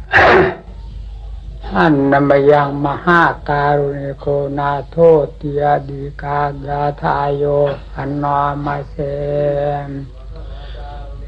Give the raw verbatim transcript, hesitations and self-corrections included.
ท่านนมยังมหาการุณิโกนาโทติยดีกายาทายโยอันนอมาเสม